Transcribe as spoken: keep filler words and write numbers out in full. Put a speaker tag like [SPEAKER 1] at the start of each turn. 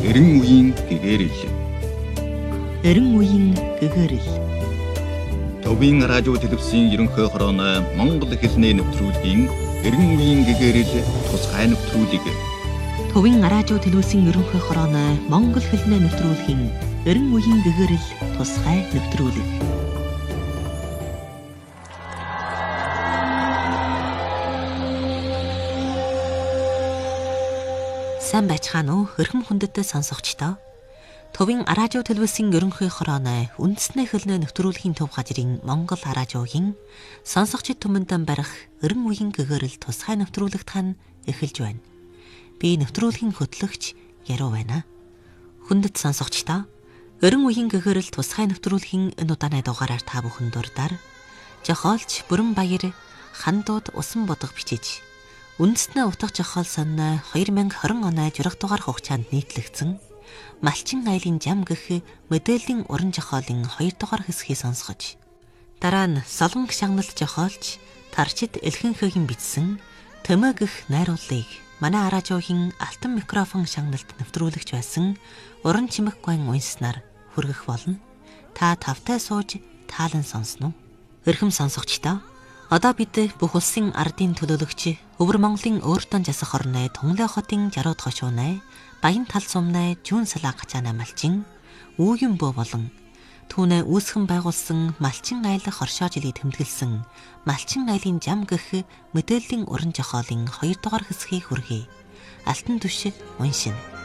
[SPEAKER 1] Эрен үеийн гэгэрэл.
[SPEAKER 2] Эрен үеийн гэгэрэл.
[SPEAKER 1] Төвийн радио телевизийн ерөнхий хорооны Монгол хэлний нэвтрүүлгийн Эрен үеийн гэгэрэл тусгай нэвтрүүлэг.
[SPEAKER 2] Төвийн радио телевизийн ерөнхий хорооны Монгол хэлний нэвтрүүлгийн Эрен үеийн гэгэрэл тусгай нэвтрүүлэг. Сайн байцгаана уу өрхөм хүндэт сонсогчдоо. Төвийн радио телевизийн ерөнхий хорооны үндэсний хэлний нэвтрүүлгийн төв газрын Монгол радиогийн сонсогчид түмэндэн барих Эрен үеийн гэгэрэл тусгай нэвтрүүлэгт хань эхэлж байна. Би нэвтрүүлгийн хөтлөгч Яруу байна. Хүндэт сонсогчдоо, Эрен үеийн гэгэрэл тусгай нэвтрүүлгийн энэ удааны дугаараар та бүхэн дурдаар жохоолч Бүрэн Баяр хандууд усан бодго бичиж үндэснээ утга жохоол сонно две тысячи двадцать оны журах дугаар хугацаанд нийтлэгдсэн Малчин айлын жам гэх мэдээллийн уран жохоолын хоёр дугаар хэсгийг сонсгож, дараа нь Солонгос шагналт жохоолч Тарчид Элхэнхэгийн бичсэн Төмө гэх найруулгыг манай радиогийн алтан микрофон шагналт нэвтрүүлэгч байсан Уран чимэг гуайн унснаар хүргэх болно. Та тавтай сууж таалан сонсно. Эрхэм сонсогчдоо, одоо бид бүх улсын ардын төлөөлөгч Өвөр Монголын өөртөө жасах орны Тунлай хотын жарууд хошуунай Баян тал сумнай Жүүн салаа гачаана малчин Үүгэн бөө болон түүнээ үүсгэн байгуулсан Малчин айлах оршоо жилийг тэмдэглэсэн Малчин айлын жам гэх мэдээллийн уран жохоолын хоёр дугаар хэсгийг хүргэе. Алтан түшиг уншина.